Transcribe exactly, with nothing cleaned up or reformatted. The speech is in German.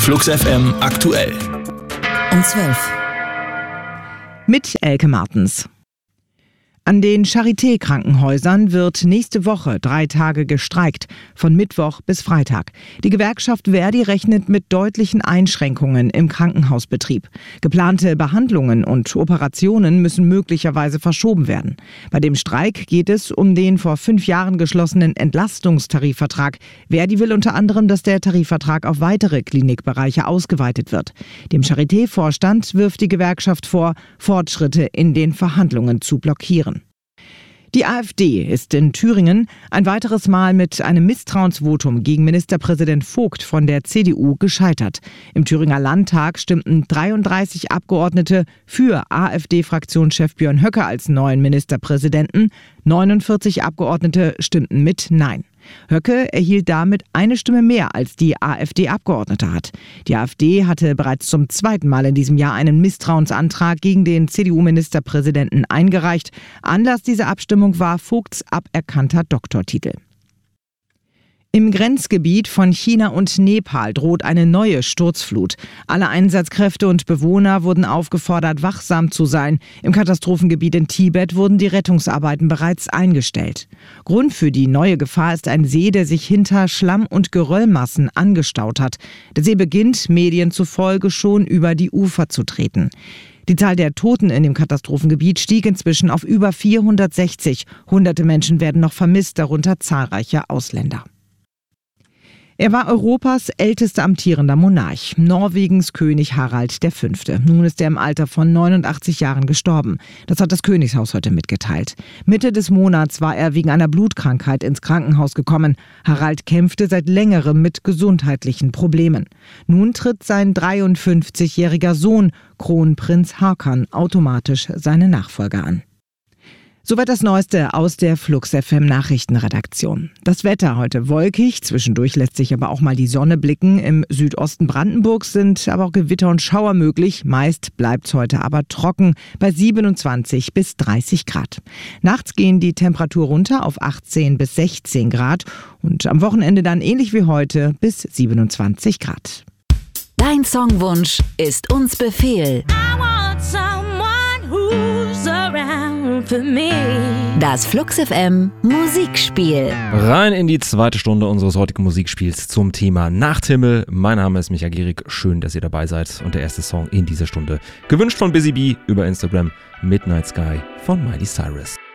Flux F M aktuell. Um zwölf. Mit Elke Martens. An den Charité-Krankenhäusern wird nächste Woche drei Tage gestreikt, von Mittwoch bis Freitag. Die Gewerkschaft ver.di rechnet mit deutlichen Einschränkungen im Krankenhausbetrieb. Geplante Behandlungen und Operationen müssen möglicherweise verschoben werden. Bei dem Streik geht es um den vor fünf Jahren geschlossenen Entlastungstarifvertrag. ver.di will unter anderem, dass der Tarifvertrag auf weitere Klinikbereiche ausgeweitet wird. Dem Charité-Vorstand wirft die Gewerkschaft vor, Fortschritte in den Verhandlungen zu blockieren. Die AfD ist in Thüringen ein weiteres Mal mit einem Misstrauensvotum gegen Ministerpräsident Vogt von der C D U gescheitert. Im Thüringer Landtag stimmten dreiunddreißig Abgeordnete für AfD-Fraktionschef Björn Höcke als neuen Ministerpräsidenten. neunundvierzig Abgeordnete stimmten mit Nein. Höcke erhielt damit eine Stimme mehr, als die AfD-Abgeordnete hat. Die AfD hatte bereits zum zweiten Mal in diesem Jahr einen Misstrauensantrag gegen den C D U-Ministerpräsidenten eingereicht. Anlass dieser Abstimmung war Vogts aberkannter Doktortitel. Im Grenzgebiet von China und Nepal droht eine neue Sturzflut. Alle Einsatzkräfte und Bewohner wurden aufgefordert, wachsam zu sein. Im Katastrophengebiet in Tibet wurden die Rettungsarbeiten bereits eingestellt. Grund für die neue Gefahr ist ein See, der sich hinter Schlamm- und Geröllmassen angestaut hat. Der See beginnt, Medien zufolge, schon über die Ufer zu treten. Die Zahl der Toten in dem Katastrophengebiet stieg inzwischen auf über vierhundertsechzig. Hunderte Menschen werden noch vermisst, darunter zahlreiche Ausländer. Er war Europas ältester amtierender Monarch, Norwegens König Harald der Fünfte. Nun ist er im Alter von neunundachtzig Jahren gestorben. Das hat das Königshaus heute mitgeteilt. Mitte des Monats war er wegen einer Blutkrankheit ins Krankenhaus gekommen. Harald kämpfte seit längerem mit gesundheitlichen Problemen. Nun tritt sein dreiundfünfzigjähriger Sohn, Kronprinz Haakon, automatisch seine Nachfolger an. Soweit das Neueste aus der Flux F M Nachrichtenredaktion. Das Wetter heute wolkig, zwischendurch lässt sich aber auch mal die Sonne blicken. Im Südosten Brandenburgs sind aber auch Gewitter und Schauer möglich. Meist bleibt's heute aber trocken bei siebenundzwanzig bis dreißig Grad. Nachts gehen die Temperatur runter auf achtzehn bis sechzehn Grad und am Wochenende dann ähnlich wie heute bis siebenundzwanzig Grad. Dein Songwunsch ist uns Befehl. Das Flux F M Musikspiel. Rein in die zweite Stunde unseres heutigen Musikspiels zum Thema Nachthimmel. Mein Name ist Micha Gierig. Schön, dass ihr dabei seid. Und der erste Song in dieser Stunde, gewünscht von Busy Bee über Instagram, Midnight Sky von Miley Cyrus.